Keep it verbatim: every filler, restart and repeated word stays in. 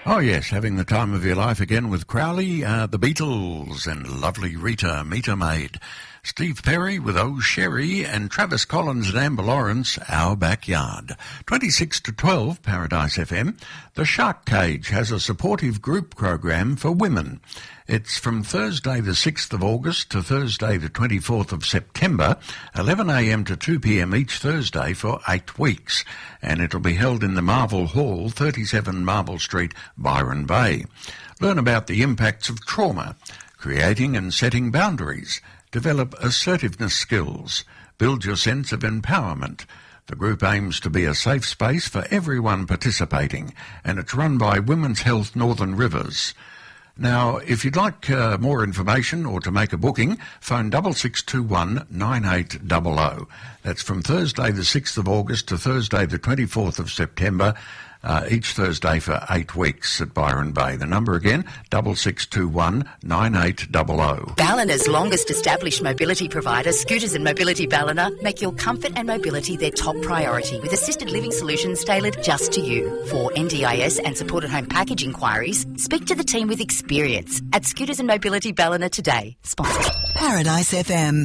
Oh, yes, having the time of your life again with Crowley, uh, the Beatles and lovely Rita, Meter Maid. Steve Perry with Oh Sherry and Travis Collins and Amber Lawrence, Our Backyard. twenty-six to twelve, Paradise F M. The Shark Cage has a supportive group program for women. It's from Thursday the sixth of August to Thursday the twenty-fourth of September, eleven a m to two p m each Thursday for eight weeks. And it'll be held in the Marvel Hall, thirty-seven Marble Street, Byron Bay. Learn about the impacts of trauma, creating and setting boundaries, develop assertiveness skills, build your sense of empowerment. The group aims to be a safe space for everyone participating, and it's run by Women's Health Northern Rivers. Now, if you'd like uh, more information or to make a booking, phone double six two one nine eight zero zero. That's from Thursday the sixth of August to Thursday the twenty-fourth of September, uh, each Thursday for eight weeks at Byron Bay. The number again, double six two one nine eight zero zero. Ballina's longest established mobility provider, Scooters and Mobility Ballina, make your comfort and mobility their top priority with assisted living solutions tailored just to you. For N D I S and supported home package inquiries, speak to the team with experience at Scooters and Mobility Ballina today. Sponsored. Paradise F M.